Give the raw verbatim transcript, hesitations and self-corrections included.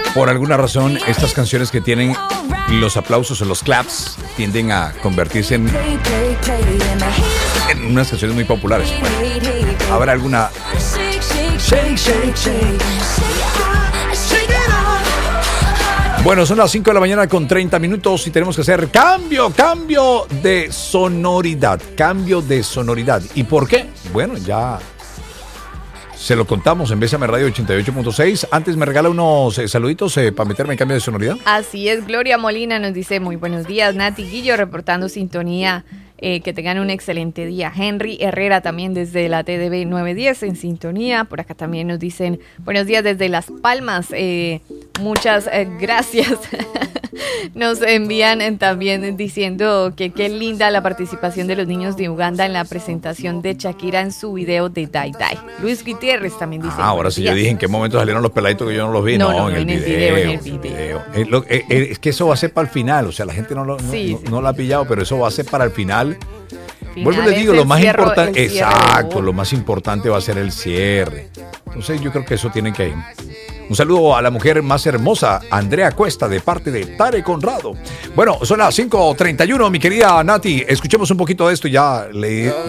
Por alguna razón, estas canciones que tienen los aplausos o los claps tienden a convertirse en, en unas canciones muy populares. Bueno, ¿habrá alguna? Shake, shake, shake. Bueno, son las cinco de la mañana con treinta minutos y tenemos que hacer cambio, cambio de sonoridad, cambio de sonoridad. ¿Y por qué? Bueno, ya se lo contamos en Bésame Radio ochenta y ocho punto seis. Antes me regala unos eh, saluditos eh, para meterme en cambio de sonoridad. Así es, Gloria Molina nos dice muy buenos días, Nati Guillo reportando sintonía, eh, que tengan un excelente día. Henry Herrera también desde la T D B nueve diez en sintonía, por acá también nos dicen buenos días desde Las Palmas, eh, muchas eh, gracias. Nos envían eh, también diciendo que qué linda la participación de los niños de Uganda en la presentación de Shakira en su video de Die Die. Luis Gutiérrez también dice. Ah, ahora sí, yo dije en qué momento salieron los peladitos que yo no los vi. No, No, no, en, el en el video, video, en el en el video. video. Eh, lo- eh, eh, es que eso va a ser para el final, o sea, la gente no lo, no, Sí, no- sí. no lo ha pillado, pero eso va a ser para el final. Final Vuelvo y les es digo, el lo más cierre- importante, el cierre. exacto, lo más importante va a ser el cierre. Entonces yo creo que eso tiene que ir. Un saludo a la mujer más hermosa, Andrea Cuesta, de parte de Tare Conrado. Bueno, son las cinco treinta y uno, mi querida Nati. Escuchemos un poquito de esto y ya le,